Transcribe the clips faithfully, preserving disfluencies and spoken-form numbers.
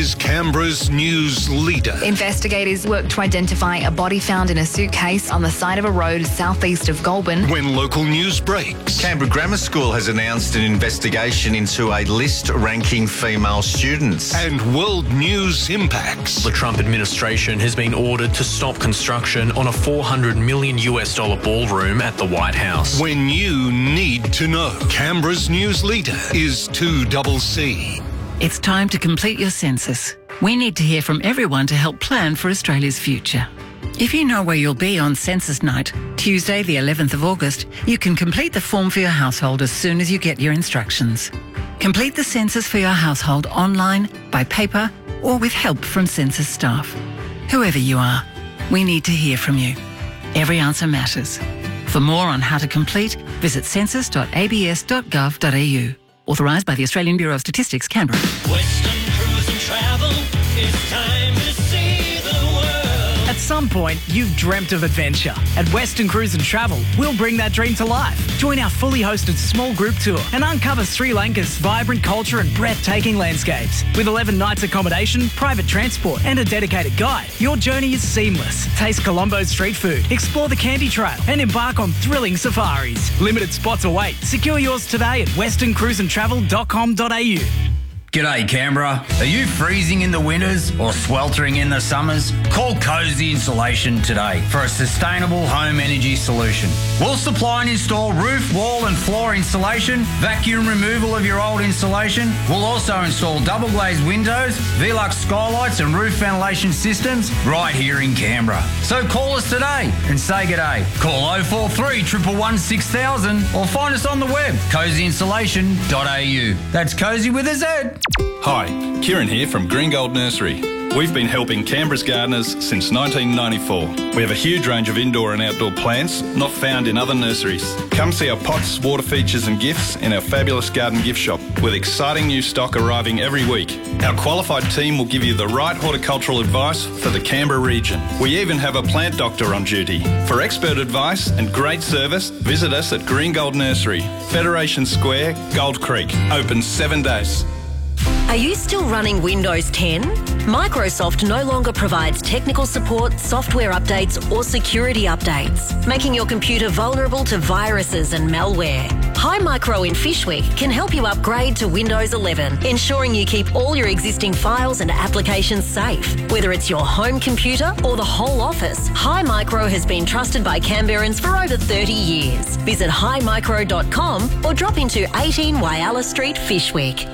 is Canberra's news leader. Investigators work to identify a body found in a suitcase on the side of a road southeast of Goulburn. When local news breaks. Canberra Grammar School has announced an investigation into a list ranking female students. And world news impacts. The Trump administration has been ordered to stop construction on a four hundred million US dollar ballroom at the White House. When you need to know. Canberra's news leader is two C C. It's time to complete your census. We need to hear from everyone to help plan for Australia's future. If you know where you'll be on census night, Tuesday the eleventh of August, you can complete the form for your household as soon as you get your instructions. Complete the census for your household online, by paper, or with help from census staff. Whoever you are, we need to hear from you. Every answer matters. For more on how to complete, visit census dot a b s dot gov dot a u. Authorised by the Australian Bureau of Statistics, Canberra. Western Cruise and Travel, it's time to see the world. At some point, you've dreamt of adventure. At Western Cruise and Travel, we'll bring that dream to life. Join our fully hosted small group tour and uncover Sri Lanka's vibrant culture and breathtaking landscapes. With eleven nights accommodation, private transport and a dedicated guide, your journey is seamless. Taste Colombo's street food, explore the Candy Trail and embark on thrilling safaris. Limited spots await. Secure yours today at western cruise and travel dot com dot a u. G'day Canberra. Are you freezing in the winters or sweltering in the summers? Call Cozy Insulation today for a sustainable home energy solution. We'll supply and install roof, wall and floor insulation, vacuum removal of your old insulation. We'll also install double glazed windows, Velux skylights and roof ventilation systems right here in Canberra. So call us today and say g'day. Call oh four three, one one one, six thousand or find us on the web, cozy insulation dot a u. That's Cozy with a Z. Hi, Kieran here from Green Gold Nursery. We've been helping Canberra's gardeners since nineteen ninety-four. We have a huge range of indoor and outdoor plants not found in other nurseries. Come see our pots, water features and gifts in our fabulous garden gift shop with exciting new stock arriving every week. Our qualified team will give you the right horticultural advice for the Canberra region. We even have a plant doctor on duty. For expert advice and great service, visit us at Green Gold Nursery, Federation Square, Gold Creek. Open seven days. Are you still running Windows ten? Microsoft no longer provides technical support, software updates or security updates, making your computer vulnerable to viruses and malware. Hi Micro in Fyshwick can help you upgrade to Windows eleven, ensuring you keep all your existing files and applications safe. Whether it's your home computer or the whole office, Hi Micro has been trusted by Canberrans for over thirty years. Visit hi micro dot com or drop into eighteen Whyalla Street, Fyshwick.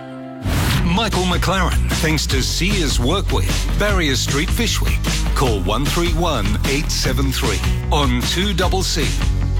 Michael McLaren, thanks to Sears Workwear, Barrier Street, Fyshwick. Call one three one, eight seven three on two C C.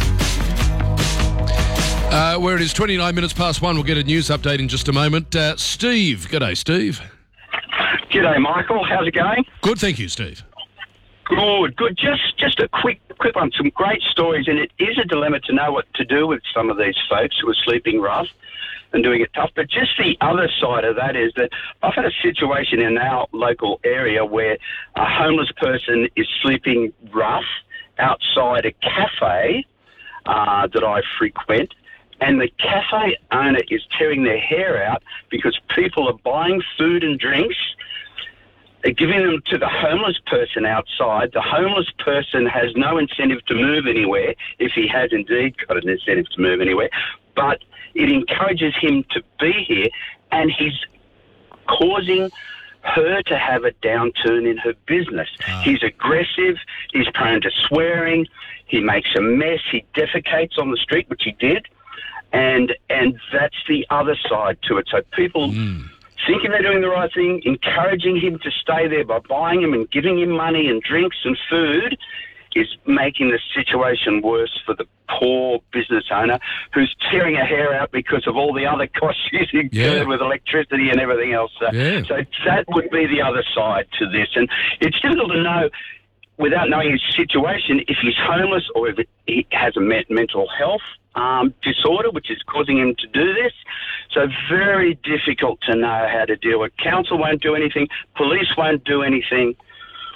Uh, where it is twenty-nine minutes past one, we'll get a news update in just a moment. Uh, Steve, g'day, Steve. G'day, Michael. How's it going? Good, thank you, Steve. Good, good. Just just a quick quick one. Some great stories, and it is a dilemma to know what to do with some of these folks who are sleeping rough and doing it tough. But just the other side of that is that I've had a situation in our local area where a homeless person is sleeping rough outside a cafe uh, that I frequent, and the cafe owner is tearing their hair out because people are buying food and drinks, giving them to the homeless person outside. The homeless person has no incentive to move anywhere, if he has indeed got an incentive to move anywhere, but it encourages him to be here, and he's causing her to have a downturn in her business. Oh. He's aggressive, he's prone to swearing, he makes a mess, he defecates on the street, which he did, and and that's the other side to it. So people mm. thinking they're doing the right thing, encouraging him to stay there by buying him and giving him money and drinks and food, is making the situation worse for the poor business owner who's tearing her hair out because of all the other costs she's incurred yeah. with electricity and everything else. So, yeah. so that would be the other side to this. And it's difficult to know, without knowing his situation, if he's homeless or if he has a mental health um, disorder which is causing him to do this. So very difficult to know how to deal with. Council won't do anything. Police won't do anything.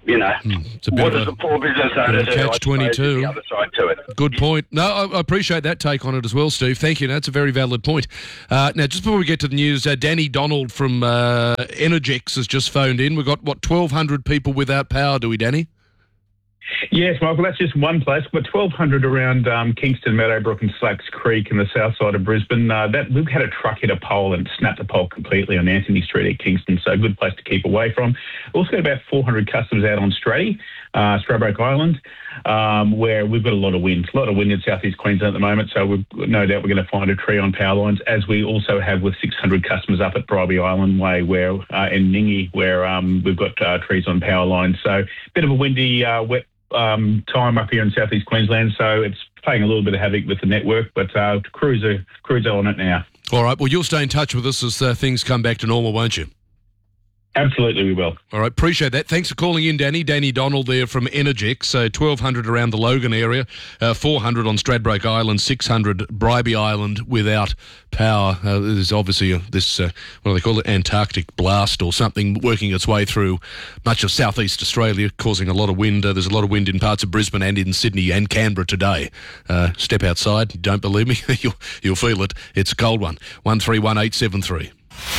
you know, it's a bit what of does a- the poor business owner bit of do? a I catch suppose, is twenty-two. The other side to it. Good point. No, I, I appreciate that take on it as well, Steve. Thank you. That's a very valid point. Uh, now, just before we get to the news, uh, Danny Donald from uh, Energex has just phoned in. We've got, what, twelve hundred people without power, do we, Danny? Yes, Michael, that's just one place. We've got twelve hundred around um, Kingston, Meadowbrook and Slacks Creek in the south side of Brisbane. Uh, that We've had a truck hit a pole and snapped the pole completely on Anthony Street at Kingston, so a good place to keep away from. Also got about four hundred customers out on Stratty, uh, Stradbroke Island, um, where we've got a lot of wind. A lot of wind in southeast Queensland at the moment, so we've no doubt we're going to find a tree on power lines, as we also have with six hundred customers up at Bribey Island Way where uh, in Ningy, where um, we've got uh, trees on power lines. So a bit of a windy, uh, wet um, time up here in southeast Queensland, so it's playing a little bit of havoc with the network, but uh, crews are, crews are on it now. All right. Well, you'll stay in touch with us as uh, things come back to normal, won't you? Absolutely, we will. All right, appreciate that. Thanks for calling in, Danny. Danny Donald there from Energex. So twelve hundred around the Logan area, uh, four hundred on Stradbroke Island, six hundred Bribey Island without power. Uh, there's obviously a, this, uh, what do they call it, Antarctic blast or something working its way through much of southeast Australia, causing a lot of wind. Uh, there's a lot of wind in parts of Brisbane and in Sydney and Canberra today. Uh, step outside. You don't believe me? you'll, you'll feel it. It's a cold one. one three one eight seven three.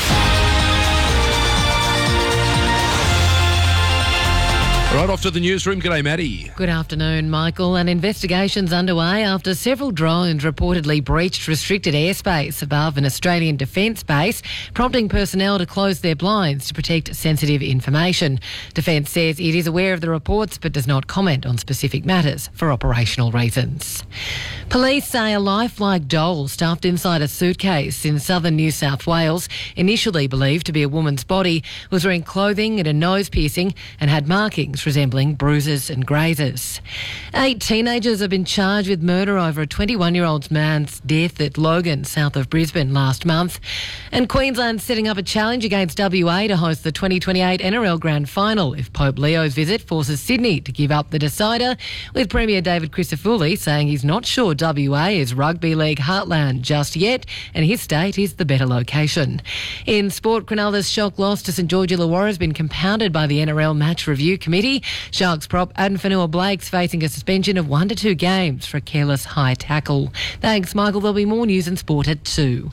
Right off to the newsroom. G'day, Maddie. Good afternoon, Michael. An investigation's underway after several drones reportedly breached restricted airspace above an Australian defence base, prompting personnel to close their blinds to protect sensitive information. Defence says it is aware of the reports but does not comment on specific matters for operational reasons. Police say a lifelike doll stuffed inside a suitcase in southern New South Wales, initially believed to be a woman's body, was wearing clothing and a nose piercing and had markings resembling bruises and grazes. Eight teenagers have been charged with murder over a twenty-one-year-old man's death at Logan, south of Brisbane, last month. And Queensland's setting up a challenge against W A to host the twenty twenty-eight N R L Grand Final if Pope Leo's visit forces Sydney to give up the decider, with Premier David Crisafulli saying he's not sure W A is rugby league heartland just yet, and his state is the better location. In sport, Cronulla's shock loss to St George Illawarra has been compounded by the N R L Match Review Committee. Sharks prop Adam Fanua-Blake's facing a suspension of one to two games for a careless high tackle. Thanks, Michael. There'll be more news and sport at two.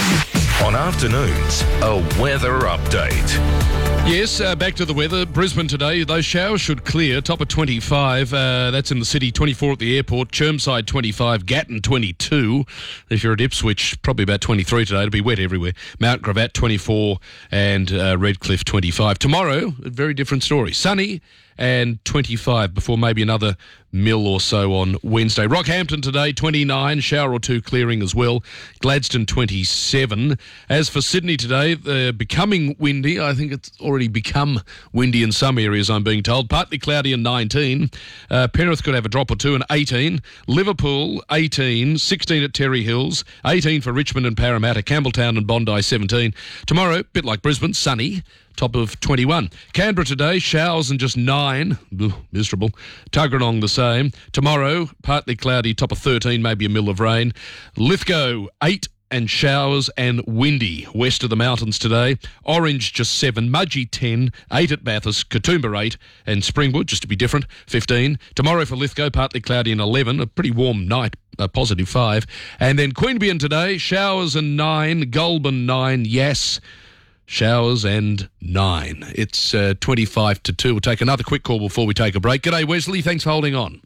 On afternoons, a weather update. Yes, uh, back to the weather. Brisbane today, those showers should clear. Top of twenty-five, uh, that's in the city. twenty-four at the airport. Chermside twenty-five, Gatton twenty-two. If you're at Ipswich, probably about twenty-three today. It'll be wet everywhere. Mount Gravatt twenty-four and uh, Redcliffe twenty-five. Tomorrow, a very different story. Sunny and twenty-five before maybe another mil or so on Wednesday. Rockhampton today, twenty-nine, shower or two clearing as well. Gladstone, twenty-seven. As for Sydney today, they're becoming windy. I think it's already become windy in some areas, I'm being told. Partly cloudy and nineteen. Uh, Penrith could have a drop or two and eighteen. Liverpool, eighteen. sixteen at Terry Hills. eighteen for Richmond and Parramatta. Campbelltown and Bondi, seventeen. Tomorrow, bit like Brisbane, sunny. Top of twenty-one. Canberra today, showers and just nine. Ugh, miserable. Tuggeranong the same. Tomorrow, partly cloudy, top of thirteen, maybe a mill of rain. Lithgow, eight and showers and windy west of the mountains today. Orange, just seven. Mudgee, ten. eight at Bathurst. Katoomba, eight. And Springwood, just to be different, fifteen. Tomorrow for Lithgow, partly cloudy and eleven. A pretty warm night. A positive five. And then Queanbeyan today, showers and nine. Goulburn, nine. Yass, showers and nine. It's uh, twenty-five to two. We'll take another quick call before we take a break. G'day, Wesley. Thanks for holding on.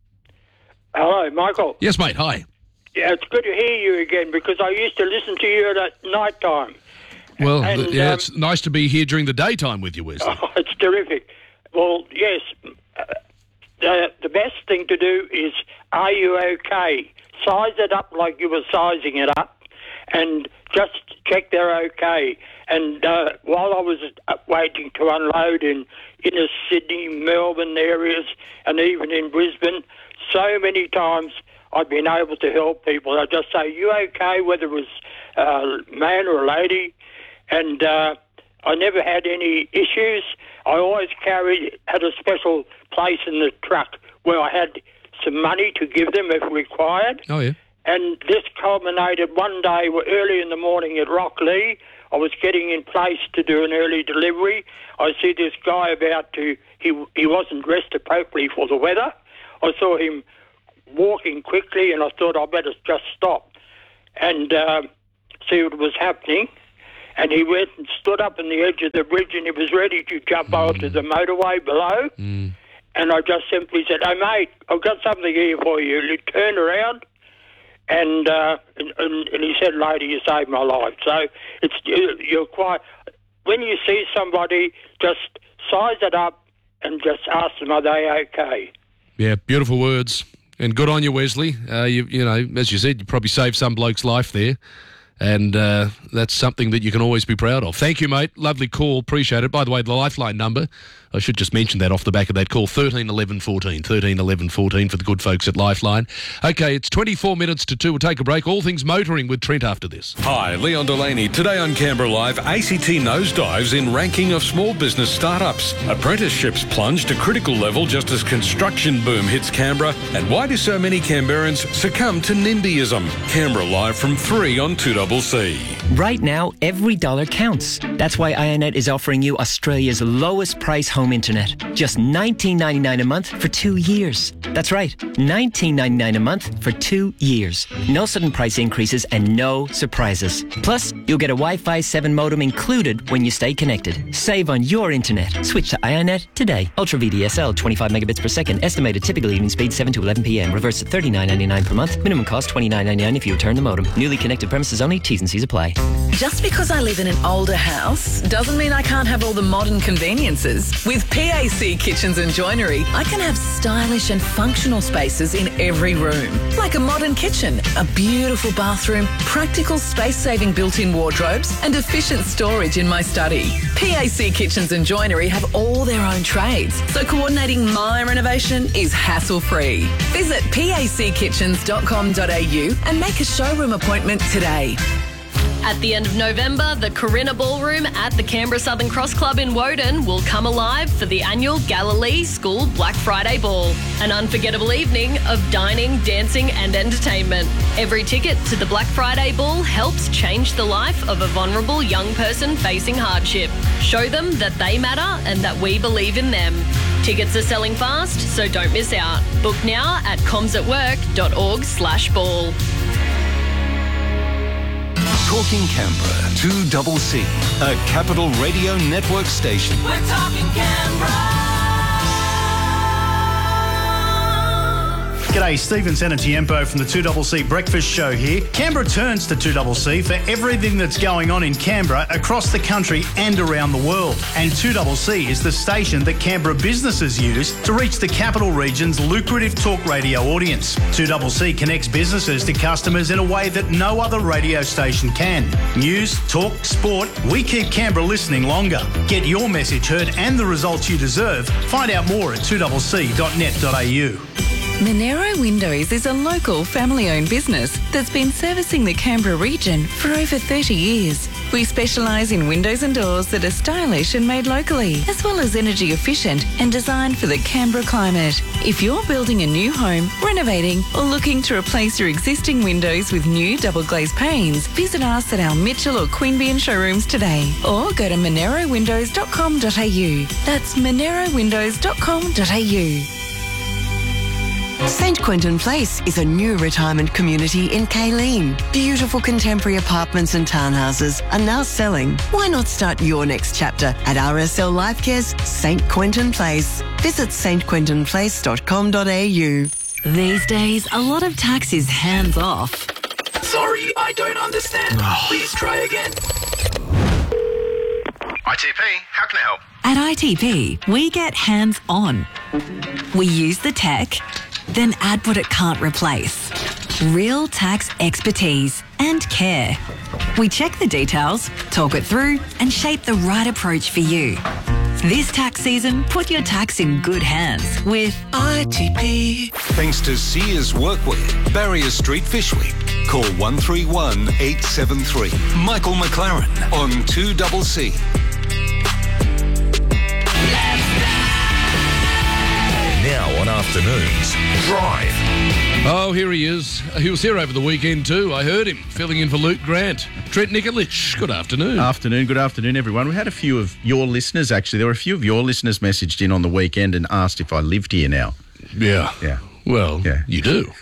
Hello, Michael. Yes, mate. Hi. Yeah, it's good to hear you again because I used to listen to you at night time. Well, And, th- yeah, um, it's nice to be here during the daytime with you, Wesley. Oh, it's terrific. Well, yes, uh, the, the best thing to do is, are you okay? Size it up like you were sizing it up and just check they're okay. And uh, while I was waiting to unload in inner Sydney, Melbourne areas, and even in Brisbane, so many times I've been able to help people. I just say, you okay, whether it was a man or a lady, and uh, I never had any issues. I always carried, had a special place in the truck where I had some money to give them if required. Oh, yeah. And this culminated one day, early in the morning at Rocklea. I was getting in place to do an early delivery. I see this guy about to, he, he wasn't dressed appropriately for the weather. I saw him walking quickly and I thought I better just stop and uh, see what was happening. And he went and stood up on the edge of the bridge and he was ready to jump mm. onto the motorway below. Mm. And I just simply said, "Hey, mate, I've got something here for you." He turned around and, uh, and, and he said, "Lady, you saved my life." So it's you're quite... When you see somebody, just size it up and just ask them, are they okay? Yeah, beautiful words. And good on you, Wesley. Uh, you, you know, as you said, you probably saved some bloke's life there. And uh, that's something that you can always be proud of. Thank you, mate. Lovely call. Appreciate it. By the way, the Lifeline number, I should just mention that off the back of that call, thirteen eleven fourteen. thirteen eleven fourteen for the good folks at Lifeline. Okay, it's twenty-four minutes to two. We'll take a break. All things motoring with Trent after this. Hi, Leon Delaney. Today on Canberra Live, A C T nosedives in ranking of small business startups. Apprenticeships plunge to critical level just as construction boom hits Canberra. And why do so many Canberrans succumb to NIMBYism? Canberra Live from three on two C C. Right now, every dollar counts. That's why Ionet is offering you Australia's lowest price home internet. Just nineteen ninety-nine a month for two years. That's right, nineteen ninety-nine a month for two years. No sudden price increases and no surprises. Plus, you'll get a Wi-Fi seven modem included when you stay connected. Save on your internet. Switch to Ionet today. Ultra V D S L, twenty-five megabits per second. Estimated typical evening speed seven to eleven p m. Reverse at thirty-nine ninety-nine per month. Minimum cost twenty-nine ninety-nine if you return the modem. Newly connected premises only. T's and C's apply. Just because I live in an older house doesn't mean I can't have all the modern conveniences. With P A C Kitchens and Joinery, I can have stylish and functional spaces in every room. Like a modern kitchen, a beautiful bathroom, practical space-saving built-in wardrobes and efficient storage in my study. P A C Kitchens and Joinery have all their own trades, so coordinating my renovation is hassle-free. Visit p a c kitchens dot com dot a u and make a showroom appointment today. At the end of November, the Corinna Ballroom at the Canberra Southern Cross Club in Woden will come alive for the annual Galilee School Black Friday Ball, an unforgettable evening of dining, dancing and entertainment. Every ticket to the Black Friday Ball helps change the life of a vulnerable young person facing hardship. Show them that they matter and that we believe in them. Tickets are selling fast, so don't miss out. Book now at comsatwork dot org slash ball. Talking Canberra, two C C, a Capital Radio Network station. We're talking Canberra. G'day, Stephen Sanatiempo from the two C C Breakfast Show here. Canberra turns to two C C for everything that's going on in Canberra, across the country and around the world. And two C C is the station that Canberra businesses use to reach the capital region's lucrative talk radio audience. two C C connects businesses to customers in a way that no other radio station can. News, talk, sport, we keep Canberra listening longer. Get your message heard and the results you deserve. Find out more at two c c dot net dot a u. Monero Windows is a local family-owned business that's been servicing the Canberra region for over thirty years. We specialise in windows and doors that are stylish and made locally, as well as energy efficient and designed for the Canberra climate. If you're building a new home, renovating or looking to replace your existing windows with new double glazed panes, visit us at our Mitchell or Queanbeyan showrooms today, or go to monero windows dot com dot a u. That's monero windows dot com dot a u. Saint Quentin Place is a new retirement community in Kayleen. Beautiful contemporary apartments and townhouses are now selling. Why not start your next chapter at R S L Lifecare's Saint Quentin Place? Visit s t quentin place dot com dot a u. These days, a lot of tax is hands off. Sorry, I don't understand. Please try again. I T P, how can I help? At I T P, we get hands on. We use the tech, then add what it can't replace. Real tax expertise and care. We check the details, talk it through, and shape the right approach for you. This tax season, put your tax in good hands with I T P. Thanks to Sears Workwear, Barrier Street, Fishwick. Call one three one, eight seven three. Michael McLaren on two C C. Now on After afternoons. Drive. Oh, here he is. He was here over the weekend too. I heard him filling in for Luke Grant. Trent Nikolic, good afternoon. Afternoon, good afternoon, everyone. We had a few of your listeners, actually. There were a few of your listeners messaged in on the weekend and asked if I lived here now. Yeah. Yeah. Well, yeah. you do.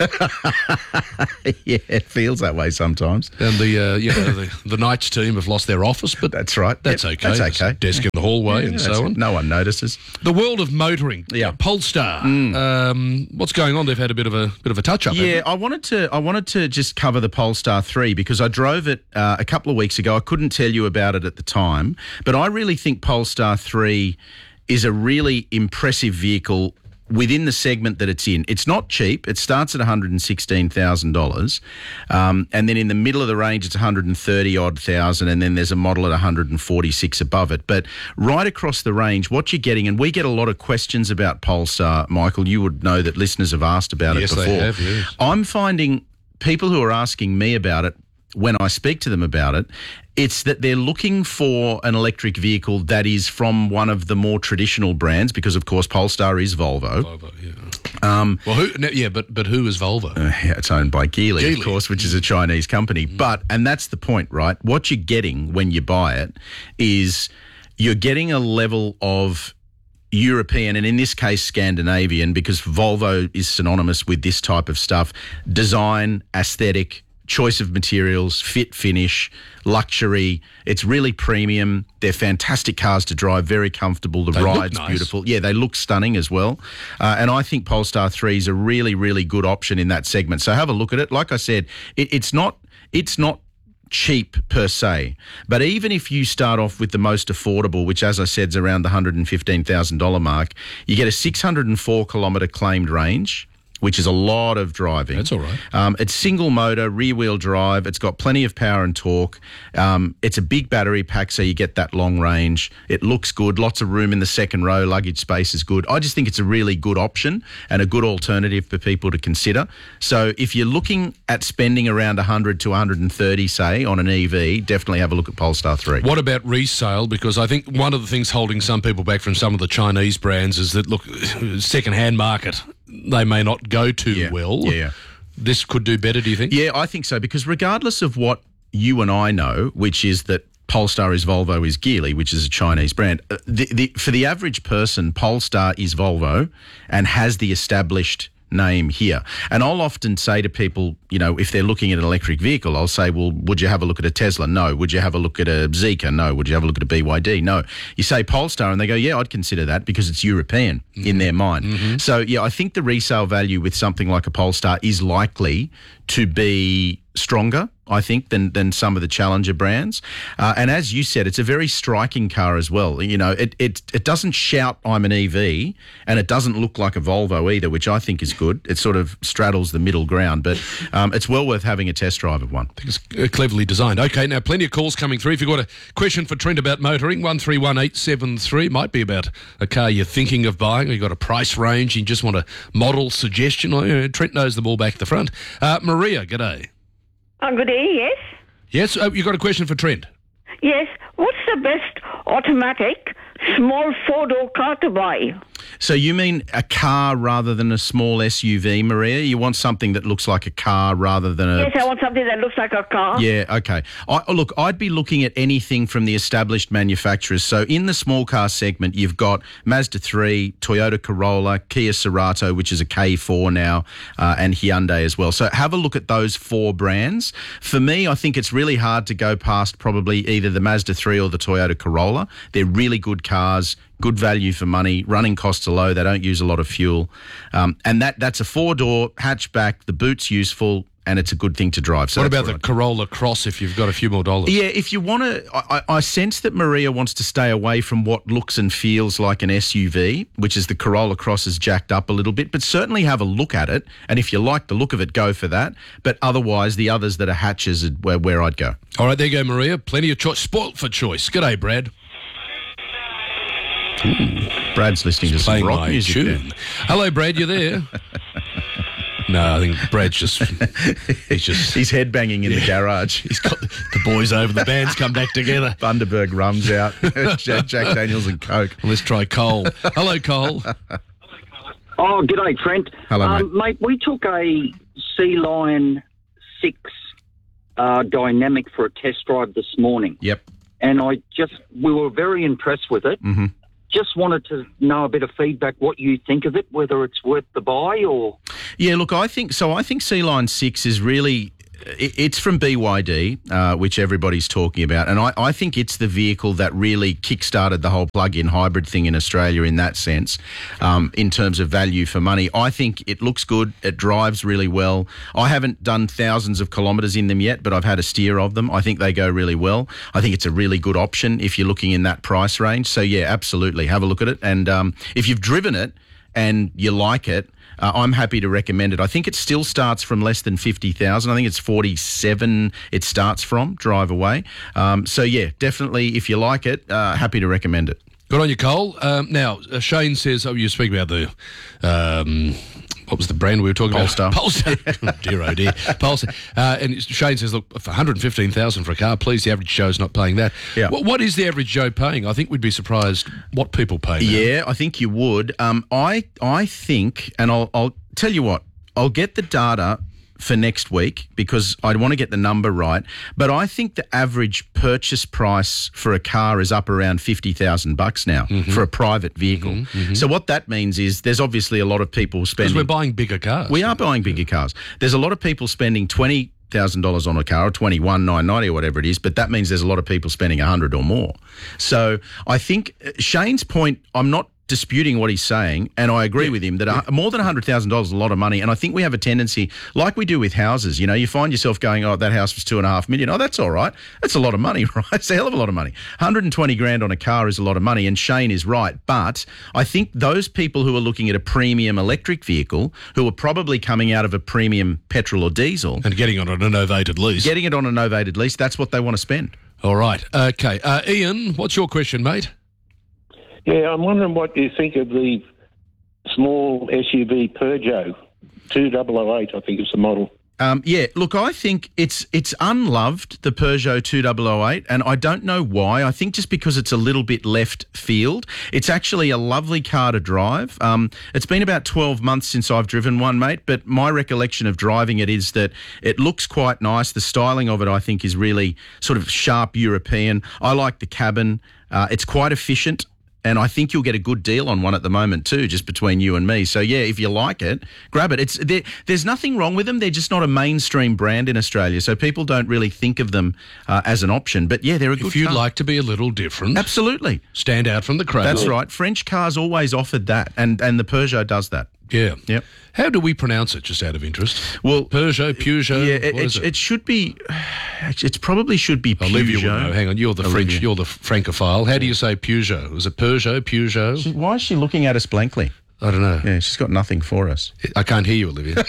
Yeah, it feels that way sometimes. And the uh, you know, the, the Knights team have lost their office, but that's right. That's Yep, okay. that's There's okay. a desk in the hallway Yeah, and that's so it. on. No one notices. The world of motoring. Yeah. Polestar. Mm. Um, what's going on? They've had a bit of a bit of a touch up. Yeah, I wanted to. I wanted to just cover the Polestar three because I drove it uh, a couple of weeks ago. I couldn't tell you about it at the time, but I really think Polestar three is a really impressive vehicle within the segment that it's in. It's not cheap. It starts at one hundred sixteen thousand dollars, um, and then in the middle of the range, it's one hundred thirty odd thousand, and then there's a model at one hundred forty-six above it. But right across the range, what you're getting, and we get a lot of questions about Polestar, Michael. You would know that listeners have asked about Yes, it before. they have, yes. I'm finding people who are asking me about it, when I speak to them about it, it's that they're looking for an electric vehicle that is from one of the more traditional brands, because of course Polestar is Volvo. Volvo, yeah. Um, well, who? No, yeah, but but who is Volvo? Uh, yeah, it's owned by Geely, Geely. of course, which is a Chinese company. Mm-hmm. But, and that's the point, right? What you're getting when you buy it is you're getting a level of European, and in this case Scandinavian, because Volvo is synonymous with this type of stuff, design, aesthetic, choice of materials, fit, finish, luxury. It's really premium. They're fantastic cars to drive, very comfortable. The They look ride's nice. beautiful. Yeah, they look stunning as well. Uh, and I think Polestar three is a really, really good option in that segment. So have a look at it. Like I said, it, it's not it's not cheap per se, but even if you start off with the most affordable, which as I said is around the one hundred fifteen thousand dollars mark, you get a six hundred four kilometre claimed range, which is a lot of driving. That's all right. Um, it's single motor, rear wheel drive. It's got plenty of power and torque. Um, it's a big battery pack, so you get that long range. It looks good. Lots of room in the second row. Luggage space is good. I just think it's a really good option and a good alternative for people to consider. So if you're looking at spending around one hundred to one hundred thirty, say, on an E V, definitely have a look at Polestar three. What about resale? Because I think one of the things holding some people back from some of the Chinese brands is that, look, second-hand market, they may not go too Yeah. well. Yeah, yeah. This could do better, do you think? Yeah, I think so, because regardless of what you and I know, which is that Polestar is Volvo is Geely, which is a Chinese brand, uh, the, the, for the average person, Polestar is Volvo and has the established name here. And I'll often say to people, you know, if they're looking at an electric vehicle, I'll say, well, would you have a look at a Tesla? No. Would you have a look at a Zeekr? No. Would you have a look at a B Y D? No. You say Polestar and they go, yeah, I'd consider that because it's European mm-hmm. in their mind. Mm-hmm. So, yeah, I think the resale value with something like a Polestar is likely to be stronger, I think, than than some of the challenger brands. Uh, and as you said, it's a very striking car as well. You know, it, it it doesn't shout, I'm an E V, and it doesn't look like a Volvo either, which I think is good. It sort of straddles the middle ground, but um, it's well worth having a test drive of one. I think it's uh, cleverly designed. Okay, now plenty of calls coming through. If you've got a question for Trent about motoring, one three one eight seven three. Might be about a car you're thinking of buying, or you've got a price range, you just want a model suggestion. Or, you know, Trent knows them all back at the front. Uh, Maria, g'day. Oh, good day, yes. Yes, oh, you got a question for Trent? Yes. What's the best automatic small four-door car to buy? So you mean a car rather than a small S U V, Maria? You want something that looks like a car rather than a... Yes, I want something that looks like a car. Yeah, okay. I, oh, look, I'd be looking at anything from the established manufacturers. So in the small car segment, you've got Mazda three, Toyota Corolla, Kia Cerato, which is a K four now, uh, and Hyundai as well. So have a look at those four brands. For me, I think it's really hard to go past probably either the Mazda three or the Toyota Corolla. They're really good cars. Good value for money. Running costs are low. They don't use a lot of fuel. Um, and that that's a four-door hatchback. The boot's useful, and it's a good thing to drive. So what that's about the I'd- Corolla Cross if you've got a few more dollars? Yeah, if you want to... I, I sense that Maria wants to stay away from what looks and feels like an S U V, which is the Corolla Cross is jacked up a little bit, but certainly have a look at it. And if you like the look of it, go for that. But otherwise, the others that are hatches are where, where I'd go. All right, there you go, Maria. Plenty of choice. Spoilt for choice. G'day, Brad. Ooh, Brad's listening to some Playing rock my music tune. there. Hello, Brad, you there? No, I think Brad's just... He's just... He's headbanging in the garage. He's got the boys over, the band's come back together. Bundaberg rum's out. Jack, Jack Daniels and Coke. Let's try Cole. Hello, Cole. Oh, g'day, Trent. Hello, um, mate. We took a Sea Lion six uh, Dynamic for a test drive this morning. Yep. And I just, we were very impressed with it. Mm-hmm. Just wanted to know a bit of feedback, what you think of it, whether it's worth the buy or... Yeah, look, I think so. I think Sea Lion six is really, it, it's from B Y D, uh, which everybody's talking about, and I, I think it's the vehicle that really kick-started the whole plug-in hybrid thing in Australia in that sense, um, in terms of value for money. I think it looks good. It drives really well. I haven't done thousands of kilometres in them yet, but I've had a steer of them. I think they go really well. I think it's a really good option if you're looking in that price range. So, yeah, absolutely. Have a look at it. And um, if you've driven it and you like it, Uh, I'm happy to recommend it. I think it still starts from less than fifty thousand. I think it's forty-seven it starts from, drive away. Um, so, yeah, definitely, if you like it, uh, happy to recommend it. Good on you, Cole. Um, now, uh, Shane says, oh, you speak about the, um, what was the brand we were talking Polestar. about? Polestar. dear, oh dear. Polestar. Uh, and Shane says, look, for one hundred fifteen thousand dollars for a car, please, the average Joe's not paying that. Yeah. What, what is the average Joe paying? I think we'd be surprised what people pay now. Yeah, I think you would. Um, I I think, and I'll, I'll tell you what, I'll get the data for next week because I want to get the number right. But I think the average purchase price for a car is up around fifty thousand bucks now Mhm. for a private vehicle. Mhm, mhm. So what that means is there's obviously a lot of people spending. Because we're buying bigger cars. We are buying bigger cars. There's a lot of people spending twenty thousand dollars on a car, or twenty-one nine ninety or whatever it is, but that means there's a lot of people spending a hundred or more. So I think uh, Shane's point, I'm not disputing what he's saying, and I agree with him that uh, more than one hundred thousand dollars is a lot of money, and I think we have a tendency, like we do with houses, you know, you find yourself going, oh, that house was two and a half million. Oh, that's all right. That's a lot of money, right? It's a hell of a lot of money. one hundred twenty grand on a car is a lot of money, and Shane is right. But I think those people who are looking at a premium electric vehicle, who are probably coming out of a premium petrol or diesel, and getting it on a novated lease. Getting it on a novated lease, that's what they want to spend. All right. Okay. Uh, Ian, what's your question, mate? Yeah, I'm wondering what you think of the small S U V Peugeot two thousand eight, I think is the model. Um, yeah, look, I think it's it's unloved, the Peugeot two thousand eight, and I don't know why. I think just because it's a little bit left field. It's actually a lovely car to drive. Um, it's been about twelve months since I've driven one, mate, but my recollection of driving it is that it looks quite nice. The styling of it, I think, is really sort of sharp European. I like the cabin. Uh, it's quite efficient. And I think you'll get a good deal on one at the moment too, just between you and me. So yeah, if you like it, grab it. It's there, there's nothing wrong with them. They're just not a mainstream brand in Australia, so people don't really think of them uh, as an option. But yeah, they're a good If you'd car. like to be a little different. Absolutely. Stand out from the crowd. That's right. French cars always offered that, and and the Peugeot does that. Yeah. Yep. How do we pronounce it, just out of interest? Well, Peugeot, Peugeot. Yeah, it, what is it, it? it should be. It probably should be Peugeot. Olivia would know. Hang on, you're the Olivia. French, you're the Francophile. How do you say Peugeot? Is it Peugeot, Peugeot? She, why is she looking at us blankly? I don't know. Yeah, she's got nothing for us. I can't hear you, Olivia.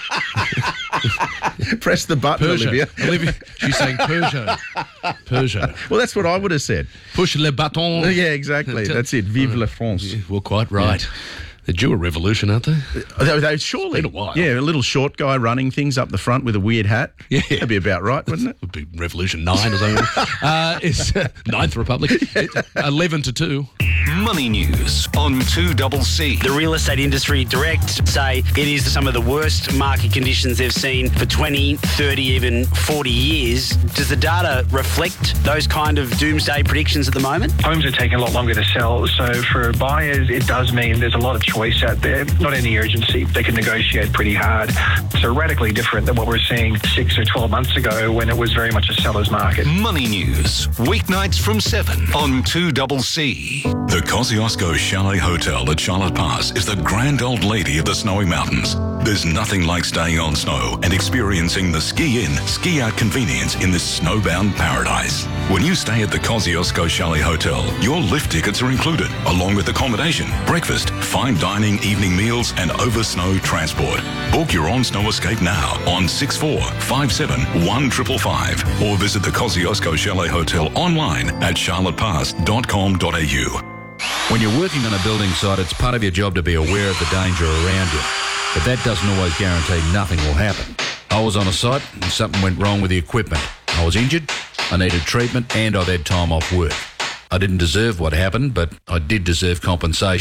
Press the button, Peugeot. Olivia. Olivia, she's saying Peugeot. Peugeot. Well, that's what I would have said. Push le bâton. Yeah, exactly. That's it. Vive la France. Well, quite right. They're due a revolution, aren't they? They, they, surely. It's been a while. Yeah, a little short guy running things up the front with a weird hat. Yeah. That'd be about right, wouldn't it? Would be Revolution nine or something. uh, it's uh, Ninth Republic. eleven to two. Money news on two C C. The real estate industry direct say it is some of the worst market conditions they've seen for twenty, thirty, even forty years. Does the data reflect those kind of doomsday predictions at the moment? Homes are taking a lot longer to sell, so for buyers, it does mean there's a lot of choice out there, not any urgency. They can negotiate pretty hard. So radically different than what we're seeing six or twelve months ago when it was very much a seller's market. Money news, weeknights from seven on two C C. The Kosciuszko Chalet Hotel at Charlotte Pass is the grand old lady of the snowy mountains. There's nothing like staying on snow and experiencing the ski-in, ski-out convenience in this snowbound paradise. When you stay at the Kosciuszko Chalet Hotel, your lift tickets are included, along with accommodation, breakfast, fine dining, evening meals, and over-snow transport. Book your on-snow escape now on six four five seven one five five five or visit the Kosciuszko Chalet Hotel online at charlotte pass dot com dot a u. When you're working on a building site, it's part of your job to be aware of the danger around you. But that doesn't always guarantee nothing will happen. I was on a site and something went wrong with the equipment. I was injured, I needed treatment, and I'd had time off work. I didn't deserve what happened, but I did deserve compensation.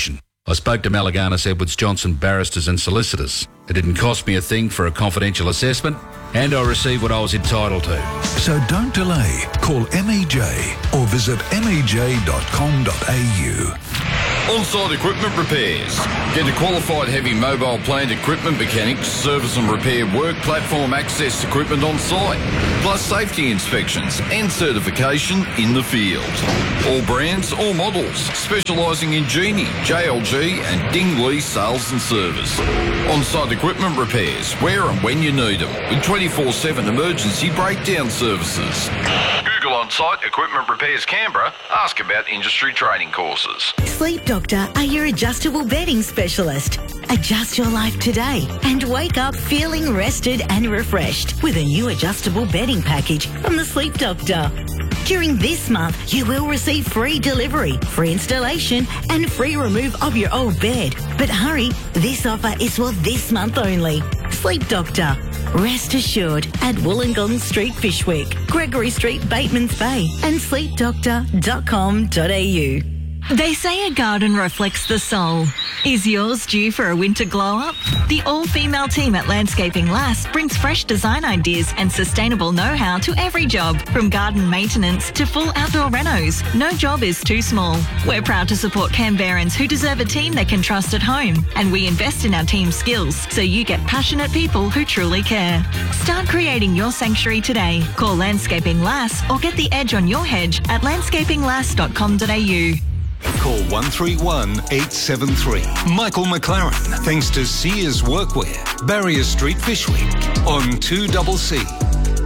I spoke to Malaganas Edwards Johnson barristers and solicitors. It didn't cost me a thing for a confidential assessment, and I received what I was entitled to. So don't delay. Call M E J or visit m e j dot com dot a u. On-site equipment repairs. Get a qualified heavy mobile plant equipment mechanic to service and repair work platform access equipment on site, plus safety inspections and certification in the field. All brands, all models, specialising in Genie, J L G and Dingley sales and service. On-site equipment repairs, where and when you need them, with twenty-four seven emergency breakdown services. Google on-site equipment repairs Canberra, ask about industry training courses. Sleep Doctor are your adjustable bedding specialist. Adjust your life today and wake up feeling rested and refreshed with a new adjustable bedding package from the Sleep Doctor. During this month, you will receive free delivery, free installation and free remove of your old bed. But hurry, this offer is for this month only. Sleep Doctor. Rest assured at Wollongong Street, Fishwick, Gregory Street, Batemans Bay and sleep doctor dot com dot a u. They say a garden reflects the soul. Is yours due for a winter glow-up? The all-female team at Landscaping Lass brings fresh design ideas and sustainable know-how to every job, from garden maintenance to full outdoor renos. No job is too small. We're proud to support Canberrans who deserve a team they can trust at home, and we invest in our team's skills so you get passionate people who truly care. Start creating your sanctuary today. Call Landscaping Lass or get the edge on your hedge at landscaping lass dot com dot a u. Call one three one eight seven three. Michael McLaren, thanks to Sears Workwear, Barrier Street, Fishwick, on two C C.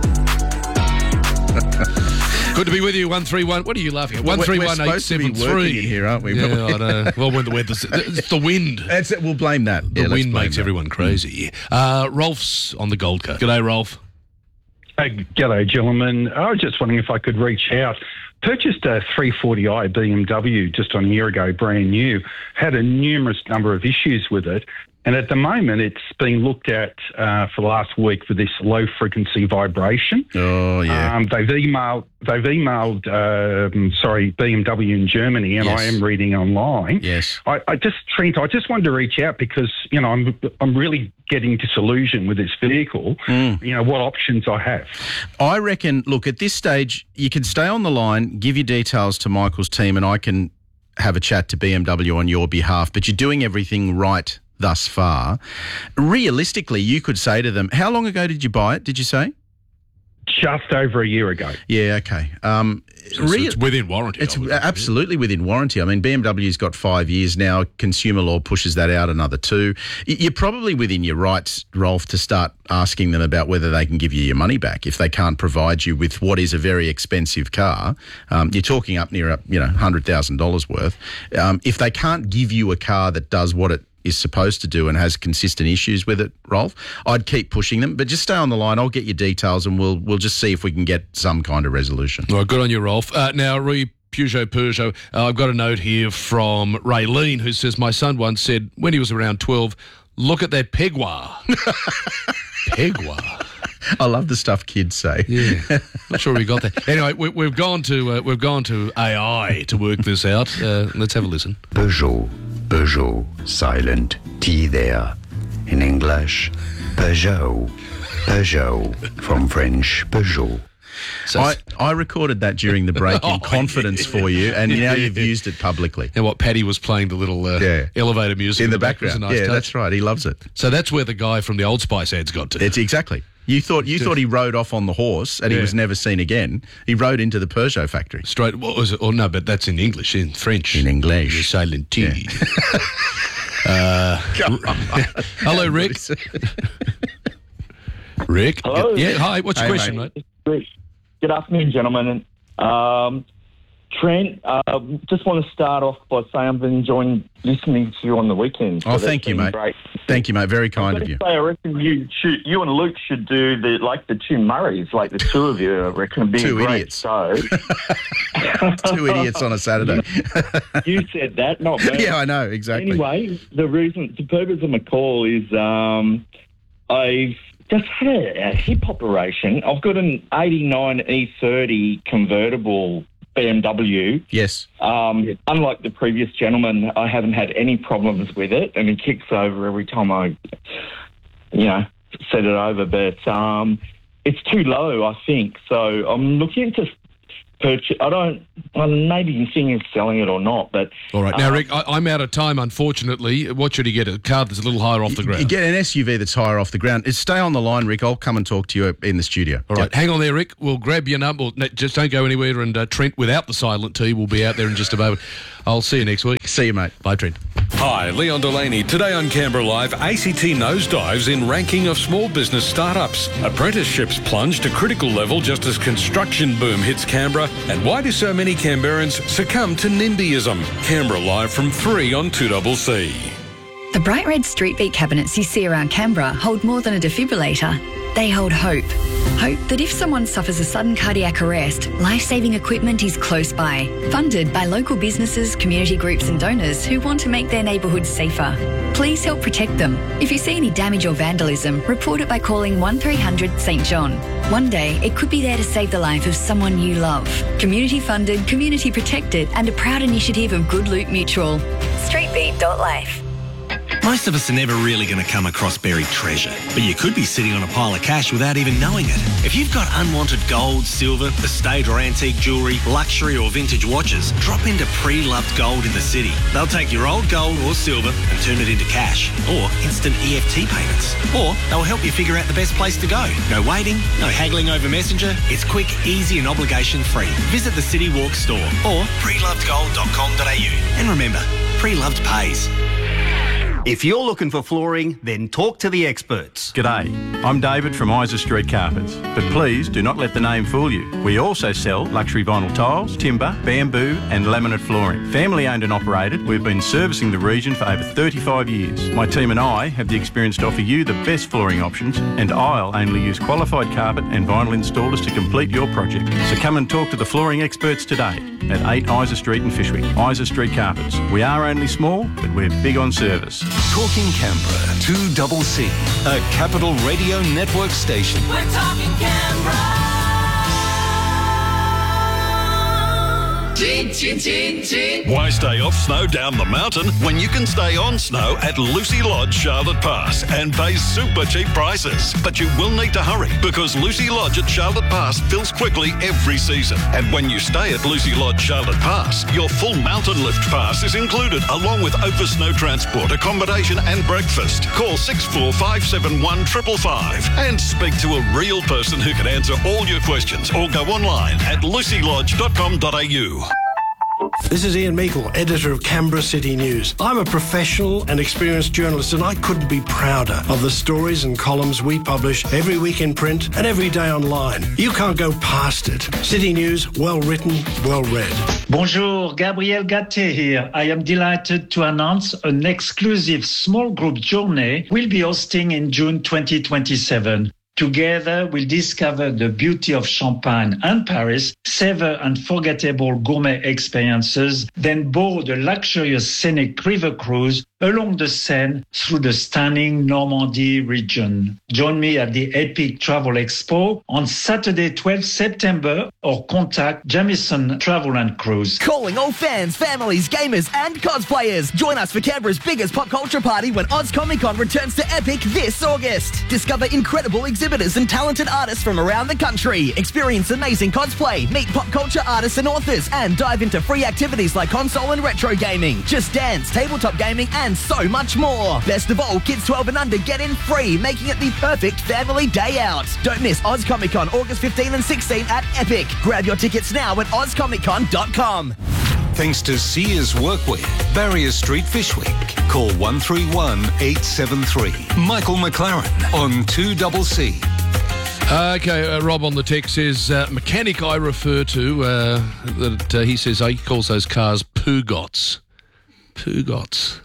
Good to be with you, one three one. What are you laughing at? one three one eight seven three. Here, aren't we? Yeah, I know. Well, when the weather's... It's the wind. That's it. We'll blame that. The Yeah, let's wind blame makes that. everyone crazy. Uh, Rolf's on the Gold Coast. G'day, Rolf. Hey, g'day, gentlemen. I was just wondering if I could reach out. Purchased a three forty i B M W just on a year ago, brand new. Had a numerous number of issues with it. And at the moment, it's been looked at uh, for the last week for this low-frequency vibration. Oh, yeah. Um, they've emailed, they've emailed um, sorry, B M W in Germany, and Yes. I am reading online. Yes. I, I just, Trent, I just wanted to reach out because, you know, I'm, I'm really getting disillusioned with this vehicle, Mm. you know, what options I have. I reckon, look, at this stage, you can stay on the line, give your details to Michael's team, and I can have a chat to B M W on your behalf, but you're doing everything right thus far. Realistically, you could say to them, how long ago did you buy it, did you say? Just over a year ago. Yeah, okay. Um, So it's- it's within warranty, It's I would absolutely within warranty. I mean, B M W's got five years now. Consumer law pushes that out another two. Y- You're probably within your rights, Rolf, to start asking them about whether they can give you your money back if they can't provide you with what is a very expensive car. Um, you're talking up near, you know, one hundred thousand dollars worth. Um, if they can't give you a car that does what it is supposed to do and has consistent issues with it, Rolf, I'd keep pushing them. But just stay on the line. I'll get your details and we'll we'll just see if we can get some kind of resolution. All right, good on you, Rolf. Uh, now, re Peugeot Peugeot, uh, I've got a note here from Raylene who says, my son once said when he was around twelve, look at that Pegwar. Pegwar. I love the stuff kids say. Yeah, not sure we got that. Anyway, we, we've gone to uh, we've gone to A I to work this out. Uh, let's have a listen. Peugeot, Peugeot, silent T there. In English, Peugeot, Peugeot, from French, Peugeot. So I, I recorded that during the break in Oh, confidence for you, and now you've used it publicly. And what Paddy was playing the little uh, Yeah. elevator music In the It was a background. nice Yeah, touch. that's right. He loves it. So that's where the guy from the Old Spice ads got to. It's exactly. You thought you thought he rode off on the horse and he Yeah. was never seen again. He rode into the Peugeot factory. Straight. What was it? Oh no, but that's in English. In French. In English. The silent T. uh, hello, Rick. Rick. Hello. Yeah. Hi. What's your Hey, question, mate. mate? Good afternoon, gentlemen. Um, Trent, uh, just want to start off by saying I've been enjoying listening to you on the weekend. Oh, that's thank you, been mate. Great. Thank you, mate. Very kind I've of got you. to say, I reckon you, should, you and Luke should do the like the two Murrays, like the two of you. I reckon it'd be Two a great idiots. show. Two idiots on a Saturday. You said that, not me. Yeah, I know, exactly. Anyway, the reason, the purpose of my call is um, I've just had a, a hip operation. I've got an eighty-nine E thirty convertible B M W. Yes. Um, unlike the previous gentleman, I haven't had any problems with it, and he kicks over every time I, you know, set it over. But um, it's too low, I think. So I'm looking to purchase. I don't. Well, maybe you think of selling it or not, but all right. Now, um, Rick, I, I'm out of time, unfortunately. What should he get? A car that's a little higher off the ground? You get an S U V that's higher off the ground. Stay on the line, Rick. I'll come and talk to you in the studio. All right, hang on there, Rick. We'll grab your number. No, just don't go anywhere. And uh, Trent, without the silent T, will be out there in just a moment. I'll see you next week. See you, mate. Bye, Trent. Hi, Leon Delaney. Today on Canberra Live, A C T nosedives in ranking of small business startups. Apprenticeships plunge to critical level just as construction boom hits Canberra. And why do so many Canberrans succumb to NIMBYism? Canberra Live from three on two C C. The bright red street beat cabinets you see around Canberra hold more than a defibrillator. They hold hope. Hope that if someone suffers a sudden cardiac arrest, life-saving equipment is close by. Funded by local businesses, community groups and donors who want to make their neighbourhoods safer. Please help protect them. If you see any damage or vandalism, report it by calling one three hundred St John. One day, it could be there to save the life of someone you love. Community funded, community protected and a proud initiative of Good Loot Mutual. streetbeat dot life. Most of us are never really going to come across buried treasure, but you could be sitting on a pile of cash without even knowing it. If you've got unwanted gold, silver, estate or antique jewellery, luxury or vintage watches, drop into Pre-Loved Gold in the city. They'll take your old gold or silver and turn it into cash, or instant E F T payments. Or they'll help you figure out the best place to go. No waiting, no haggling over Messenger. It's quick, easy and obligation-free. Visit the City Walk store or pre loved gold dot com dot a u. And remember, Pre-Loved pays. If you're looking for flooring, then talk to the experts. G'day, I'm David from Isa Street Carpets, but please do not let the name fool you. We also sell luxury vinyl tiles, timber, bamboo and laminate flooring. Family owned and operated, we've been servicing the region for over thirty-five years. My team and I have the experience to offer you the best flooring options, and I'll only use qualified carpet and vinyl installers to complete your project. So come and talk to the flooring experts today at eight Isa Street in Fyshwick. Isa Street Carpets. We are only small, but we're big on service. Talking Canberra, two C C, a Capital Radio Network station. We're talking Canberra. Chin, chin, chin, chin. Why stay off snow down the mountain when you can stay on snow at Lucy Lodge, Charlotte Pass and pay super cheap prices? But you will need to hurry because Lucy Lodge at Charlotte Pass fills quickly every season. And when you stay at Lucy Lodge, Charlotte Pass, your full mountain lift pass is included along with over snow transport, accommodation and breakfast. Call six four five seven one five five five and speak to a real person who can answer all your questions or go online at lucy lodge dot com dot a u. This is Ian Meikle, editor of Canberra City News. I'm a professional and experienced journalist, and I couldn't be prouder of the stories and columns we publish every week in print and every day online. You can't go past it. City News, well written, well read. Bonjour, Gabriel Gatté here. I am delighted to announce an exclusive small group journey we'll be hosting in June twenty twenty-seven. Together, we'll discover the beauty of Champagne and Paris, savor unforgettable gourmet experiences, then board a luxurious scenic river cruise along the Seine through the stunning Normandy region. Join me at the Epic Travel Expo on Saturday, twelfth September, or contact Jamieson Travel and Cruise. Calling all fans, families, gamers, and cosplayers. Join us for Canberra's biggest pop culture party when Oz Comic Con returns to Epic this August. Discover incredible exhibitors and talented artists from around the country. Experience amazing cosplay, meet pop culture artists and authors, and dive into free activities like console and retro gaming, Just Dance, tabletop gaming, and so much more. Best of all, kids twelve and under get in free, making it the perfect family day out. Don't miss Oz Comic Con August fifteenth and sixteenth at Epic. Grab your tickets now at oz comic con dot com. Thanks to Sears Workwear, Barrier Street, Fyshwick. Call one three one eight seven three. Michael McLaren on two C C. Uh, okay, uh, Rob on the text says, uh, mechanic I refer to, uh, that uh, he says uh, he calls those cars Pugots. Pugots.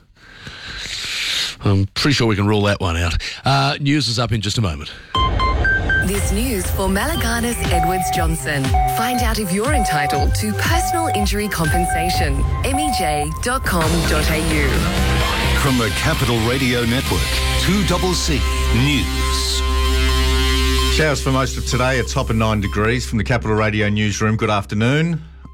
I'm pretty sure we can rule that one out. Uh, news is up in just a moment. This news for Malaganas Edwards Johnson. Find out if you're entitled to personal injury compensation. m e j dot com dot a u. From the Capital Radio Network, two C C News. Showers for most of today, a top of nine degrees from the Capital Radio newsroom. Good afternoon.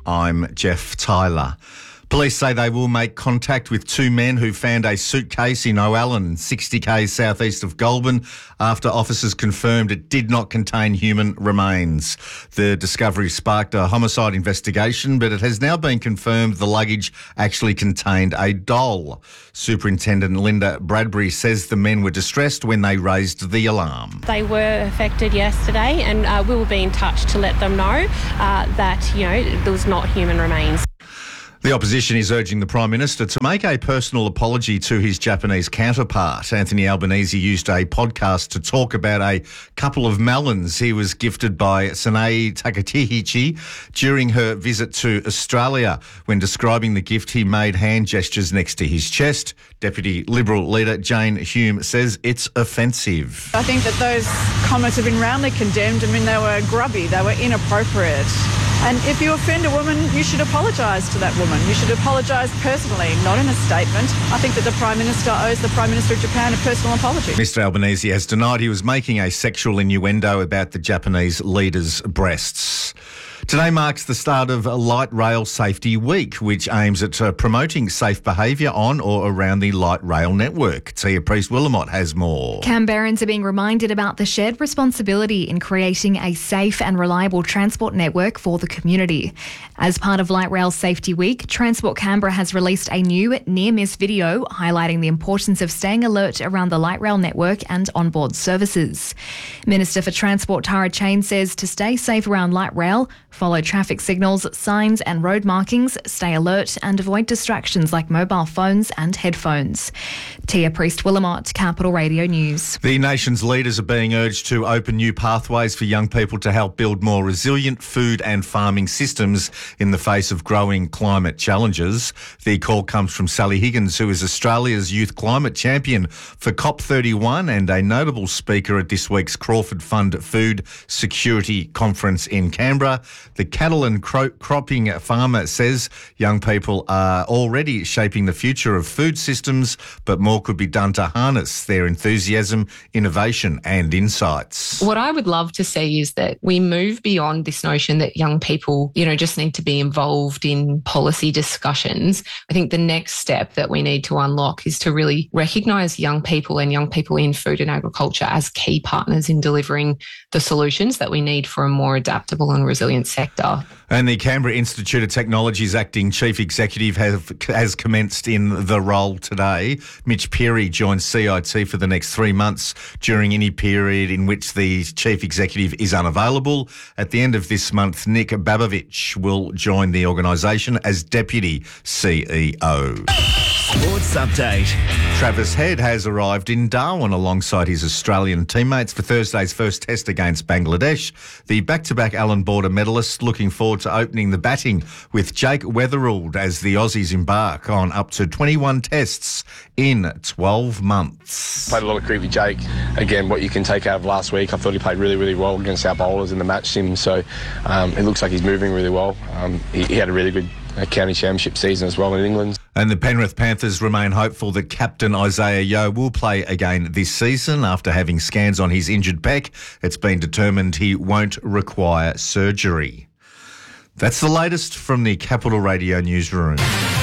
I'm Jeff Tyler. Police say they will make contact with two men who found a suitcase in O'Allen, sixty k's southeast of Goulburn, after officers confirmed it did not contain human remains. The discovery sparked a homicide investigation, but it has now been confirmed the luggage actually contained a doll. Superintendent Linda Bradbury says the men were distressed when they raised the alarm. They were affected yesterday, and uh, we will be in touch to let them know uh, that, you know, there was not human remains. The opposition is urging the Prime Minister to make a personal apology to his Japanese counterpart. Anthony Albanese used a podcast to talk about a couple of melons he was gifted by Sanae Takatihichi during her visit to Australia. When describing the gift, he made hand gestures next to his chest. Deputy Liberal leader Jane Hume says it's offensive. I think that those comments have been roundly condemned. I mean, they were grubby, they were inappropriate. And if you offend a woman, you should apologise to that woman. You should apologise personally, not in a statement. I think that the Prime Minister owes the Prime Minister of Japan a personal apology. Mister Albanese has denied he was making a sexual innuendo about the Japanese leader's breasts. Today marks the start of Light Rail Safety Week, which aims at uh, promoting safe behaviour on or around the light rail network. Tia Priest-Willamott has more. Canberrans are being reminded about the shared responsibility in creating a safe and reliable transport network for the community. As part of Light Rail Safety Week, Transport Canberra has released a new near-miss video highlighting the importance of staying alert around the light rail network and onboard services. Minister for Transport Tara Chain says to stay safe around light rail, follow traffic signals, signs and road markings, stay alert and avoid distractions like mobile phones and headphones. Tia Priest-Willamott, Capital Radio News. The nation's leaders are being urged to open new pathways for young people to help build more resilient food and farming systems in the face of growing climate challenges. The call comes from Sally Higgins, who is Australia's youth climate champion for COP thirty-one and a notable speaker at this week's Crawford Fund Food Security Conference in Canberra. The cattle and cro- cropping farmer says young people are already shaping the future of food systems, but more could be done to harness their enthusiasm, innovation and insights. What I would love to see is that we move beyond this notion that young people, you know, just need to be involved in policy discussions. I think the next step that we need to unlock is to really recognise young people and young people in food and agriculture as key partners in delivering the solutions that we need for a more adaptable and resilient sector. And the Canberra Institute of Technology's acting chief executive have, has commenced in the role today. Mitch Peary joins C I T for the next three months during any period in which the chief executive is unavailable. At the end of this month, Nick Babovich will join the organisation as deputy C E O. Sports update. Travis Head has arrived in Darwin alongside his Australian teammates for Thursday's first test against Bangladesh. The back-to-back Allan Border medalist looking forward to opening the batting with Jake Weatherald as the Aussies embark on up to twenty-one tests in twelve months. Played a lot of cricket with Jake. Again, what you can take out of last week, I thought he played really, really well against our bowlers in the match sim, so um, it looks like he's moving really well. Um, he, he had a really good uh, county championship season as well in England. And the Penrith Panthers remain hopeful that captain Isaiah Yeo will play again this season after having scans on his injured pec. It's been determined he won't require surgery. That's the latest from the Capital Radio newsroom.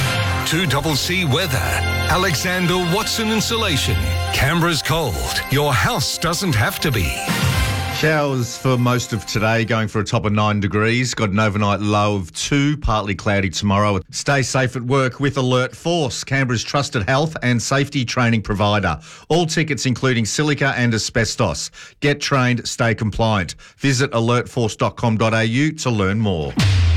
two C weather. Alexander Watson Insulation. Canberra's cold. Your house doesn't have to be. Showers for most of today, going for a top of nine degrees. Got an overnight low of two, partly cloudy tomorrow. Stay safe at work with Alert Force, Canberra's trusted health and safety training provider. All tickets including silica and asbestos. Get trained, stay compliant. Visit alert force dot com dot a u to learn more.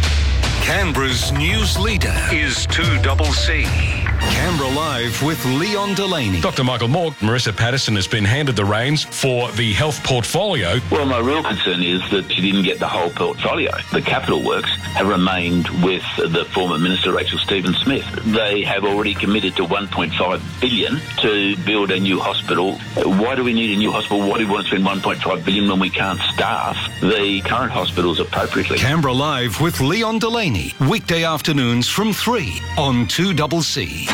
Canberra's news leader is two C. Canberra Live with Leon Delaney. Doctor Michael Moore, Marissa Patterson has been handed the reins for the health portfolio. Well, my real concern is that she didn't get the whole portfolio. The capital works have remained with the former Minister Rachel Stephen-Smith. They have already committed to one point five billion dollars to build a new hospital. Why do we need a new hospital? Why do we want to spend one point five billion dollars when we can't staff the current hospitals appropriately? Canberra Live with Leon Delaney. Weekday afternoons from three on two C C.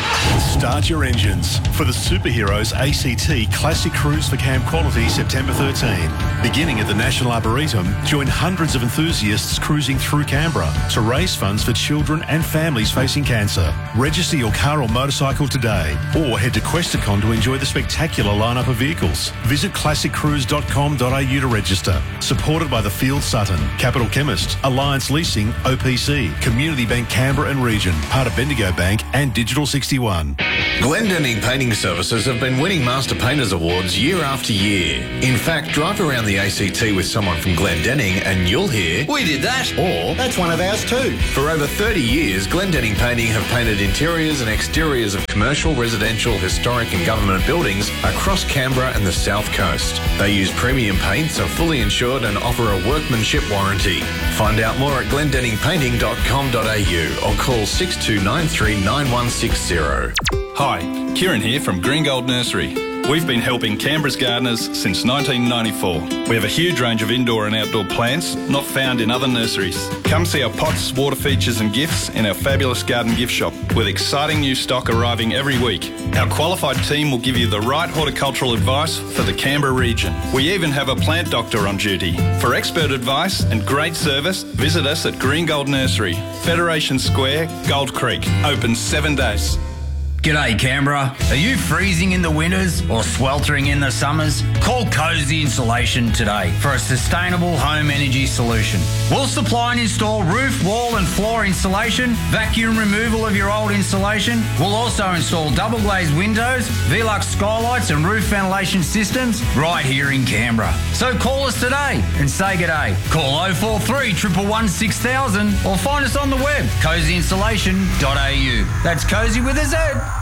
Start your engines for the Superheroes A C T Classic Cruise for Camp Quality September thirteenth. Beginning at the National Arboretum, join hundreds of enthusiasts cruising through Canberra to raise funds for children and families facing cancer. Register your car or motorcycle today or head to Questacon to enjoy the spectacular lineup of vehicles. Visit classic cruise dot com dot a u to register. Supported by the Field Sutton, Capital Chemist, Alliance Leasing, O P C, Community Bank Canberra and Region, part of Bendigo Bank and Digital sixty-one. Glendenning Painting Services have been winning Master Painters Awards year after year. In fact, drive around the A C T with someone from Glendenning and you'll hear, "We did that," or "That's one of ours too." For over thirty years, Glendenning Painting have painted interiors and exteriors of commercial, residential, historic and government buildings across Canberra and the South Coast. They use premium paints, are fully insured and offer a workmanship warranty. Find out more at glendenning painting dot com dot a u or call six two nine three nine one six zero. Hi, Kieran here from Green Gold Nursery. We've been helping Canberra's gardeners since nineteen ninety-four. We have a huge range of indoor and outdoor plants not found in other nurseries. Come see our pots, water features and gifts in our fabulous garden gift shop with exciting new stock arriving every week. Our qualified team will give you the right horticultural advice for the Canberra region. We even have a plant doctor on duty. For expert advice and great service, visit us at Green Gold Nursery, Federation Square, Gold Creek. Open seven days. G'day Canberra. Are you freezing in the winters or sweltering in the summers? Call Cozy Insulation today for a sustainable home energy solution. We'll supply and install roof, wall and floor insulation, vacuum removal of your old insulation. We'll also install double glazed windows, Velux skylights and roof ventilation systems right here in Canberra. So call us today and say g'day. Call oh four three, one one one, six thousand or find us on the web, cozy insulation dot a u. That's cozy with a Z.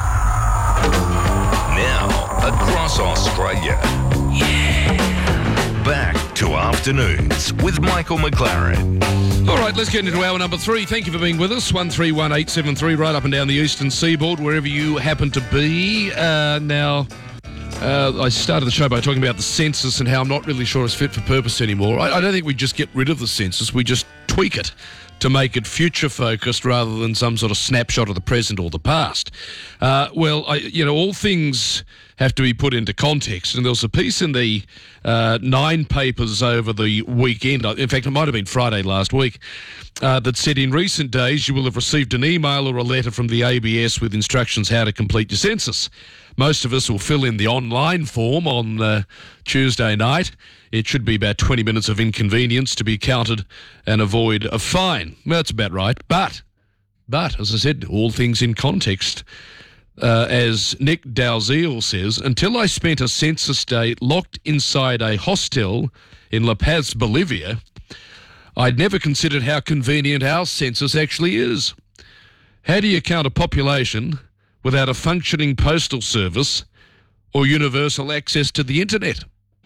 Now, across Australia. Yeah. Back to Afternoons with Michael McLaren. All right, let's get into hour number three. Thank you for being with us. one three one eight seven three, right up and down the eastern seaboard, wherever you happen to be. Uh, now, uh, I started the show by talking about the census and how I'm not really sure it's fit for purpose anymore. I, I don't think we just get rid of the census. We just tweak it to make it future-focused rather than some sort of snapshot of the present or the past. Uh, well, I, you know, all things have to be put into context, and there was a piece in the uh, Nine papers over the weekend, in fact, it might have been Friday last week, uh, that said in recent days you will have received an email or a letter from the A B S with instructions how to complete your census. Most of us will fill in the online form on uh, Tuesday night. It should be about twenty minutes of inconvenience to be counted and avoid a fine. Well, that's about right. But, but as I said, all things in context. Uh, as Nick Dalziel says, until I spent a census day locked inside a hostel in La Paz, Bolivia, I'd never considered how convenient our census actually is. How do you count a population without a functioning postal service or universal access to the internet?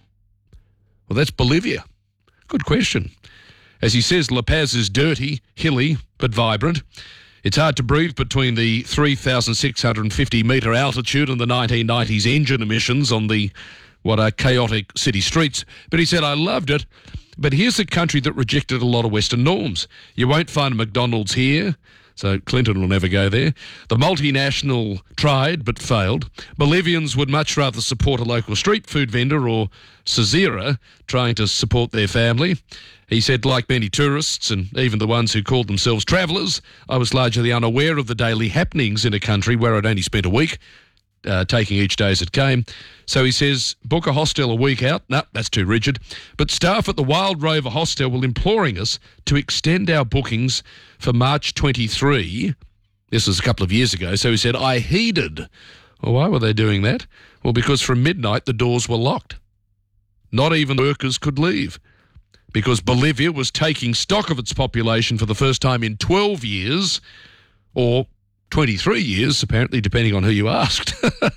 Well, that's Bolivia. Good question. As he says, La Paz is dirty, hilly, but vibrant. It's hard to breathe between the three thousand six hundred fifty metre altitude and the nineteen nineties engine emissions on the, what are chaotic city streets. But he said, I loved it. But here's a country that rejected a lot of Western norms. You won't find a McDonald's here, so Clinton will never go there. The multinational tried but failed. Bolivians would much rather support a local street food vendor or Cesira trying to support their family. He said, like many tourists and even the ones who called themselves travellers, I was largely unaware of the daily happenings in a country where I'd only spent a week, uh, taking each day as it came. So he says, book a hostel a week out. No, that's too rigid. But staff at the Wild Rover Hostel were imploring us to extend our bookings for March twenty-three. This was a couple of years ago. So he said, I heeded. Well, why were they doing that? Well, because from midnight the doors were locked. Not even workers could leave. Because Bolivia was taking stock of its population for the first time in twelve years, or twenty-three years, apparently, depending on who you asked.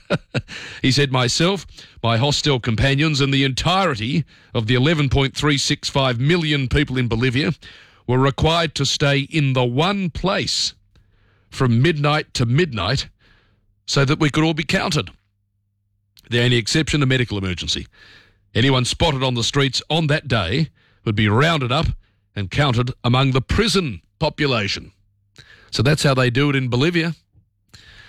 He said, myself, my hostel companions, and the entirety of the eleven point three six five million people in Bolivia were required to stay in the one place from midnight to midnight so that we could all be counted. The only exception, a medical emergency. Anyone spotted on the streets on that day would be rounded up and counted among the prison population. So that's how they do it in Bolivia.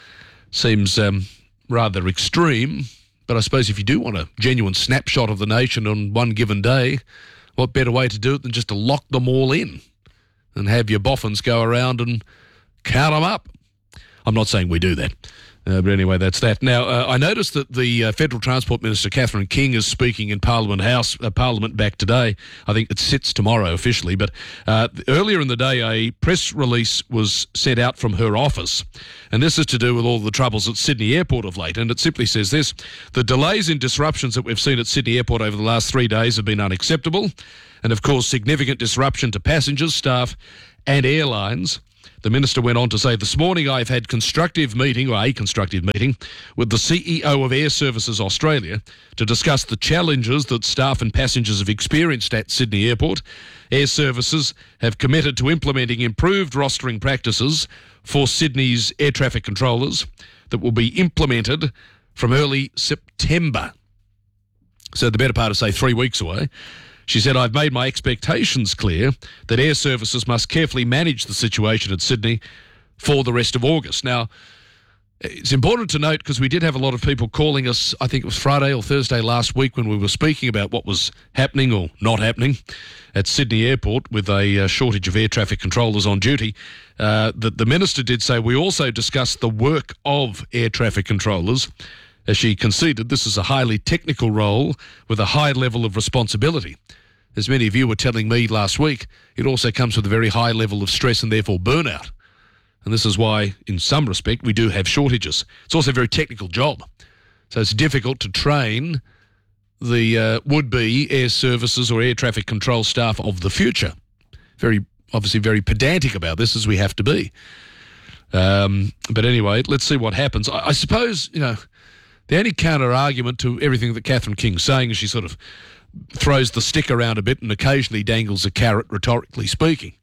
seems um, rather extreme. But I suppose if you do want a genuine snapshot of the nation on one given day, what better way to do it than just to lock them all in and have your boffins go around and count them up? I'm not saying we do that. Uh, but anyway, that's that. Now, uh, I noticed that the uh, Federal Transport Minister, Catherine King, is speaking in Parliament House, uh, Parliament back today. I think it sits tomorrow officially. But uh, earlier in the day, a press release was sent out from her office. And this is to do with all the troubles at Sydney Airport of late. And it simply says this: the delays and disruptions that we've seen at Sydney Airport over the last three days have been unacceptable and have caused significant disruption to passengers, staff and airlines. The Minister went on to say, this morning I've had constructive meeting, or a constructive meeting, with the C E O of Air Services Australia to discuss the challenges that staff and passengers have experienced at Sydney Airport. Air Services have committed to implementing improved rostering practices for Sydney's air traffic controllers that will be implemented from early September. So the better part of, say, three weeks away. She said, I've made my expectations clear that Air Services must carefully manage the situation at Sydney for the rest of August. Now, it's important to note, because we did have a lot of people calling us, I think it was Friday or Thursday last week, when we were speaking about what was happening or not happening at Sydney Airport with a uh, shortage of air traffic controllers on duty, uh, that the Minister did say we also discussed the work of air traffic controllers. As she conceded, this is a highly technical role with a high level of responsibility. As many of you were telling me last week, it also comes with a very high level of stress and therefore burnout. And this is why, in some respect, we do have shortages. It's also a very technical job. So it's difficult to train the uh, would-be air services or air traffic control staff of the future. Very, obviously very pedantic about this, as we have to be. Um, but anyway, let's see what happens. I, I suppose, you know, the only counter-argument to everything that Catherine King's saying, as she sort of throws the stick around a bit and occasionally dangles a carrot, rhetorically speaking,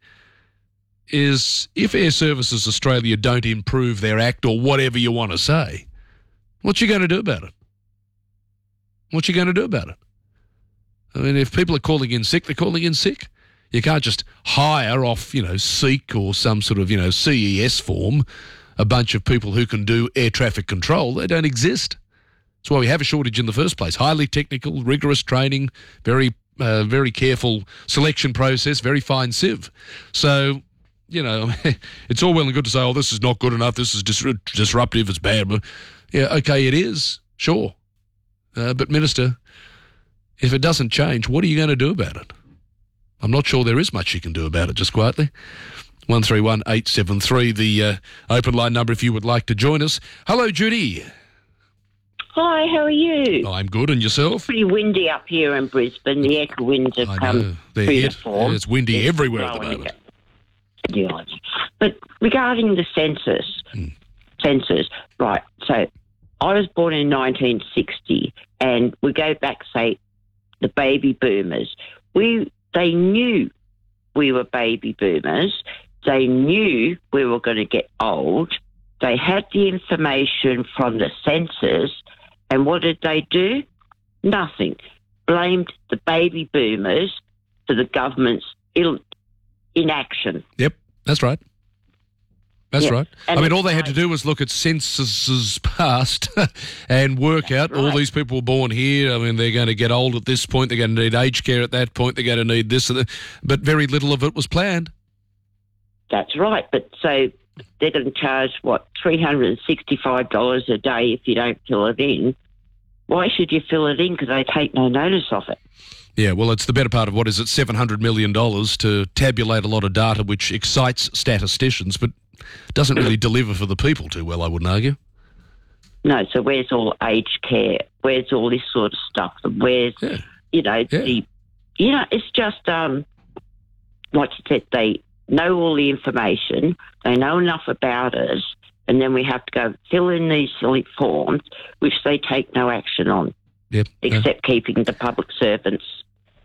is if Air Services Australia don't improve their act, or whatever you want to say, what you going to do about it? What you going to do about it? I mean, if people are calling in sick, they're calling in sick. You can't just hire off, you know, Seek or some sort of, you know, C E S form a bunch of people who can do air traffic control. They don't exist. That's why we have a shortage in the first place. Highly technical, rigorous training, very, uh, very careful selection process, very fine sieve. So, you know, it's all well and good to say, oh, this is not good enough, this is dis- disruptive, it's bad. But, yeah, okay, it is, sure. Uh, but, Minister, if it doesn't change, what are you going to do about it? I'm not sure there is much you can do about it, just quietly. one three one eight seven three, the uh, open line number if you would like to join us. Hello, Judy. Hi, how are you? Oh, I'm good, and yourself? It's pretty windy up here in Brisbane. The echo winds have come through the form. It's windy it's everywhere at the moment. Yeah. But regarding the census, hmm. census, right, so I was born in nineteen sixty, and we go back, say, the baby boomers. We They knew we were baby boomers. They knew we were going to get old. They had the information from the census. And what did they do? Nothing. Blamed the baby boomers for the government's ill inaction. Yep, that's right. That's yep. right. And I mean, all they had to do was look at censuses past and work out right. all these people were born here. I mean, they're going to get old at this point. They're going to need aged care at that point. They're going to need this. And that. But very little of it was planned. That's right. But so they're going to charge, what, three hundred sixty-five dollars a day if you don't fill it in. Why should you fill it in? Because they take no notice of it. Yeah, well, it's the better part of, what is it, seven hundred million dollars to tabulate a lot of data which excites statisticians but doesn't really deliver for the people too well, I wouldn't argue. No, so where's all aged care? Where's all this sort of stuff? Where's, yeah. you know, yeah. the, you know, it's just, um, like you said, they know all the information, they know enough about us, and then we have to go fill in these silly forms, which they take no action on, yep. except yeah. keeping the public servants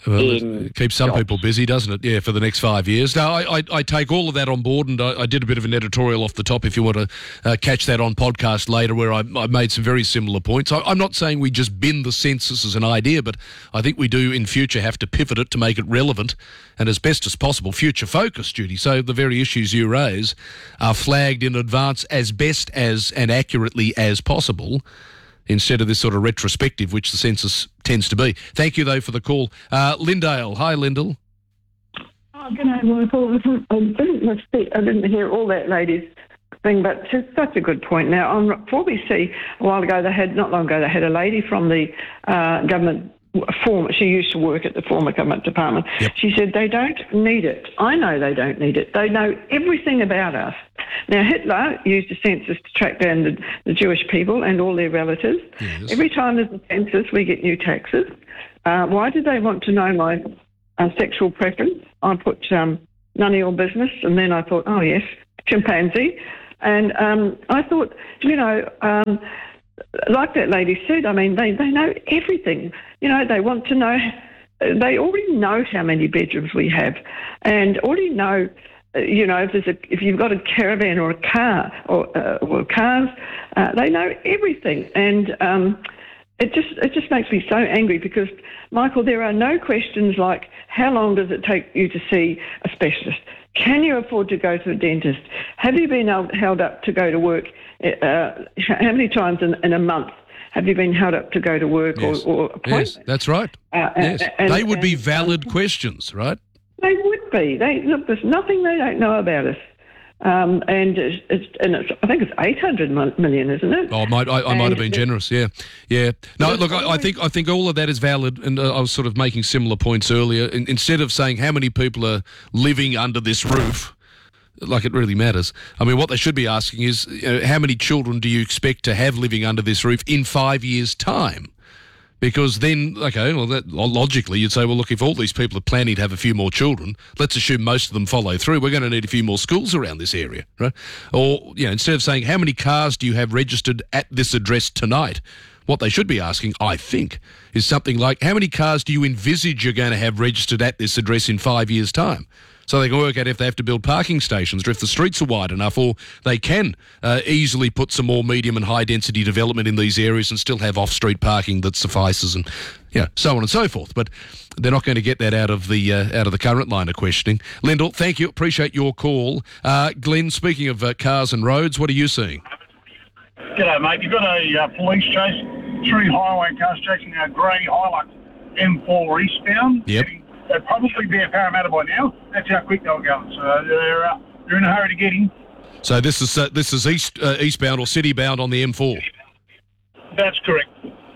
Well, in it keeps some jobs. people busy, doesn't it? Yeah, for the next five years. Now, I, I, I take all of that on board, and I, I did a bit of an editorial off the top if you want to uh, catch that on podcast later, where I, I made some very similar points. I, I'm not saying we just bin the census as an idea, but I think we do in future have to pivot it to make it relevant and as best as possible future-focused, Judy. So the very issues you raise are flagged in advance as best as and accurately as possible, instead of this sort of retrospective, which the census tends to be. Thank you, though, for the call. Uh, Lindale. Hi, Lyndall. Oh, good day, Michael. I didn't, speak, I didn't hear all that lady's thing, but it's such a good point. Now, on four B C, a while ago, they had, not long ago, they had a lady from the uh, government former, she used to work at the former government department. Yep. She said, they don't need it. I know they don't need it. They know everything about us. Now, Hitler used a census to track down the, the Jewish people and all their relatives. Yes. Every time there's a census, we get new taxes. Uh, why do they want to know my uh, sexual preference? I put um, none of your business, and then I thought, oh, yes, chimpanzee. And um, I thought, you know, um, like that lady said, I mean, they, they know everything. You know, they want to know, they already know how many bedrooms we have, and already know, uh, you know, if there's a, if you've got a caravan or a car or, uh, or cars, uh, they know everything. And um, it just it just makes me so angry because, Michael, there are no questions like how long does it take you to see a specialist? Can you afford to go to a dentist? Have you been held up to go to work? Uh, how many times in, in a month have you been held up to go to work yes. or, or appointment? Yes, that's right. Uh, yes. and, they would and, be valid um, questions, right? They would be. They look. There's nothing they don't know about us. Um, and it's, it's, and it's, I think it's eight hundred million, isn't it? Oh, might, I, I might have been generous. Yeah, yeah. No, look, I, I think I think all of that is valid, and uh, I was sort of making similar points earlier. In, instead of saying how many people are living under this roof, like it really matters. I mean, what they should be asking is, you know, how many children do you expect to have living under this roof in five years' time? Because then, okay, well, that, logically, you'd say, well, look, if all these people are planning to have a few more children, let's assume most of them follow through. We're going to need a few more schools around this area, right? Or, you know, instead of saying, how many cars do you have registered at this address tonight? What they should be asking, I think, is something like, how many cars do you envisage you're going to have registered at this address in five years' time? So they can work out if they have to build parking stations or if the streets are wide enough, or they can uh, easily put some more medium and high density development in these areas and still have off-street parking that suffices, and yeah, so on and so forth. But they're not going to get that out of the uh, out of the current line of questioning. Lyndall, thank you. Appreciate your call. Uh, Glenn, speaking of uh, cars and roads, what are you seeing? G'day, mate. You've got a uh, police chase, three highway cars chasing a grey Hilux M four eastbound. Yep. They'd probably be at Parramatta by now. That's how quick they were going. So they're, uh, they're in a hurry to get him. So this is uh, this is east uh, eastbound or city-bound on the M four? That's correct.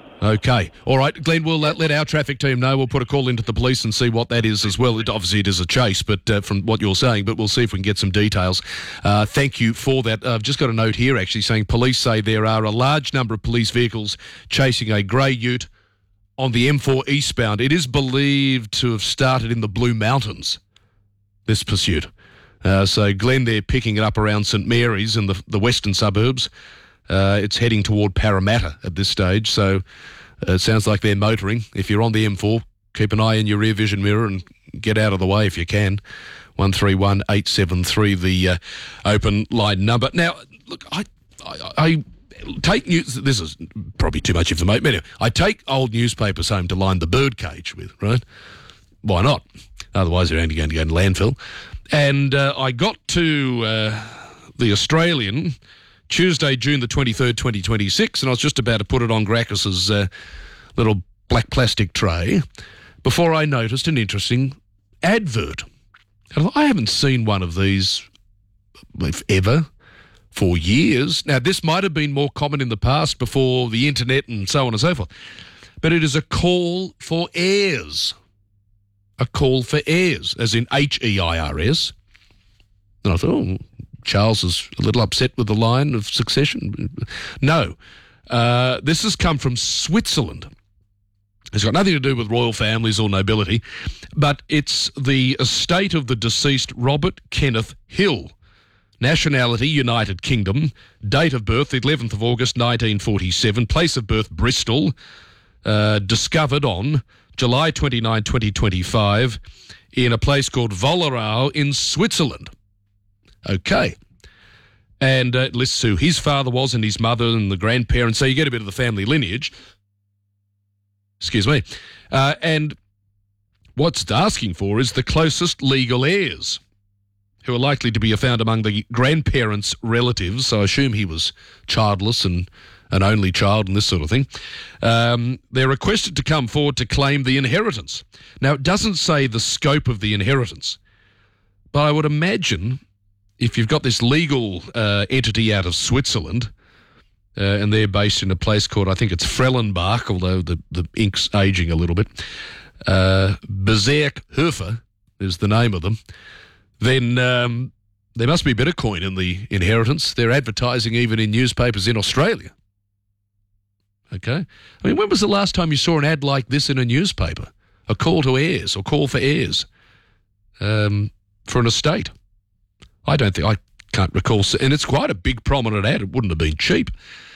Okay. All right, Glenn, we'll uh, let our traffic team know. We'll put a call into the police and see what that is as well. It, obviously, it is a chase, but uh, from what you're saying, but we'll see if we can get some details. Uh, thank you for that. Uh, I've just got a note here, actually, saying police say there are a large number of police vehicles chasing a grey ute on the M four eastbound. It is believed to have started in the Blue Mountains, this pursuit. Uh, so, Glenn, they're picking it up around St Mary's in the, the western suburbs. Uh, it's heading toward Parramatta at this stage, so uh, it sounds like they're motoring. If you're on the M four, keep an eye in your rear vision mirror and get out of the way if you can. one three one eight seven three, the uh, open line number. Now, look, I... I, I Take news. This is probably too much information. Anyway, I take old newspapers home to line the birdcage with, right? Why not? Otherwise, they're only going to go in landfill. And uh, I got to uh, the Australian Tuesday, June the twenty-third, twenty twenty-six, and I was just about to put it on Gracchus's uh, little black plastic tray before I noticed an interesting advert. And I haven't seen one of these, if ever, for years. Now, this might have been more common in the past before the internet and so on and so forth, but it is a call for heirs. A call for heirs, as in H E I R S. And I thought, oh, Charles is a little upset with the line of succession. No. Uh, this has come from Switzerland. It's got nothing to do with royal families or nobility, but it's the estate of the deceased Robert Kenneth Hill. Nationality, United Kingdom. Date of birth, the eleventh of August, nineteen forty-seven. Place of birth, Bristol. Uh, discovered on July twenty-ninth, twenty twenty-five, in a place called Wollerau in Switzerland. Okay. And uh, it lists who his father was and his mother and the grandparents, so you get a bit of the family lineage. Excuse me. Uh, and what's it asking for is the closest legal heirs, who are likely to be found among the grandparents' relatives, so I assume he was childless and an only child and this sort of thing. Um, they're requested to come forward to claim the inheritance. Now, it doesn't say the scope of the inheritance, but I would imagine if you've got this legal uh, entity out of Switzerland, uh, and they're based in a place called, I think it's Frellenbach, although the, the ink's aging a little bit, uh, Bezirk-Höfer is the name of them, then um, there must be Bitcoin in the inheritance. They're advertising even in newspapers in Australia. Okay? I mean, when was the last time you saw an ad like this in a newspaper? A call to heirs or call for heirs um, for an estate? I don't think, I can't recall, and it's quite a big prominent ad. It wouldn't have been cheap.